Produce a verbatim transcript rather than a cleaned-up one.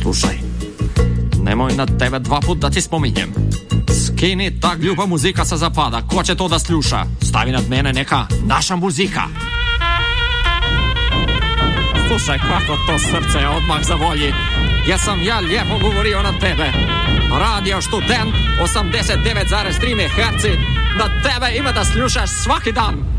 Slušaj, nemoj na tebe dva put da ti spominjem. Skini, ta ljuba muzika se zapada. Ko će to da sljuša? Stavi nad mene neka naša muzika. Slušaj, kako to srce odmah zavolji. Jesam ja lijepo govorio na tebe. Radio Študent osamdeset devet zarez tri megaherca. Na tebe ima da sljušaš svaki dan.